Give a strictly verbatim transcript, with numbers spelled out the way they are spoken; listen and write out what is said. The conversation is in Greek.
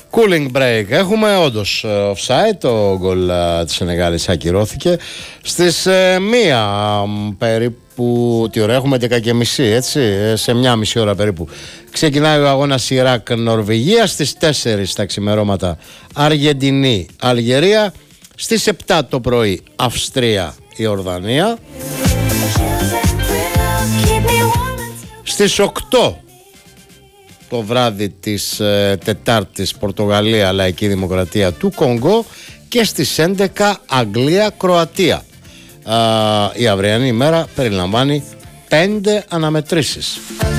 Cooling break έχουμε, όντως offside. Το γκολ της Σενεγάλης ακυρώθηκε στις ε, μία περίπου. Τι ώρα έχουμε, δέκα και μισή, έτσι, σε μια μισή ώρα περίπου ξεκινάει ο αγώνας Ιράκ-Νορβηγία. Στις τέσσερις τα ξημερώματα Αργεντινή-Αλγερία. Στις επτά το πρωί Αυστρία-Ιορδανία. Στις οκτώ το βράδυ της ε, Τετάρτης Πορτογαλία Λαϊκή Δημοκρατία του Κονγκό. Και στις έντεκα Αγγλία-Κροατία. Η αυριανή ημέρα περιλαμβάνει πέντε αναμετρήσεις.